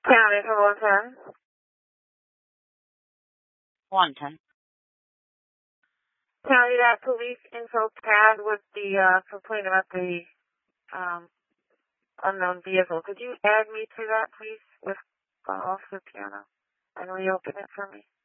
County for 110. 110. County, that police info pad with the complaint about the unknown vehicle. Could you add me to that, please, with Officer Piano and reopen it for me?